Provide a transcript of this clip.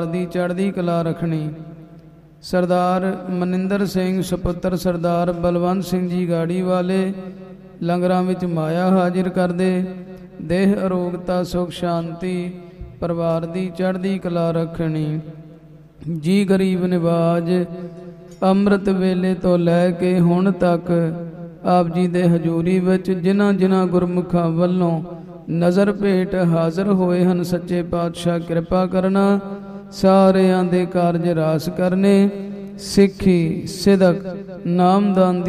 ਦੀ ਚੜ੍ਹਦੀ ਕਲਾ ਰੱਖਣੀ। ਸਰਦਾਰ ਮਨਿੰਦਰ ਸਿੰਘ ਸੁਪੁੱਤਰ ਸਰਦਾਰ ਬਲਵੰਤ ਸਿੰਘ ਜੀ ਗਾੜੀ ਵਾਲੇ ਲੰਗਰਾਂ ਵਿੱਚ ਮਾਇਆ ਹਾਜ਼ਰ ਕਰਦੇ। ਦੇਹ ਅਰੋਗਤਾ ਸੁਖ ਸ਼ਾਂਤੀ ਪਰਿਵਾਰ ਦੀ ਚੜ੍ਹਦੀ ਕਲਾ ਰੱਖਣੀ। ਜੀ ਗਰੀਬ ਨਿਵਾਜ ਅੰਮ੍ਰਿਤ ਵੇਲੇ ਤੋਂ ਲੈ ਕੇ ਹੁਣ ਤੱਕ ਆਪ ਜੀ ਦੇ ਹਜ਼ੂਰੀ ਵਿੱਚ ਜਿਨ੍ਹਾਂ ਜਿਨ੍ਹਾਂ ਗੁਰਮੁਖਾਂ ਵੱਲੋਂ ਨਜ਼ਰ ਭੇਟ ਹਾਜ਼ਰ ਹੋਏ ਹਨ, ਸੱਚੇ ਪਾਤਸ਼ਾਹ ਕਿਰਪਾ ਕਰਨਾ। ਸਾਰਿਆਂ ਦੇ ਕਾਰਜ ਰਾਸ ਕਰਨੇ। ਸਿੱਖੀ ਸਿਦਕ ਨਾਮਦਾਨ ਦੀ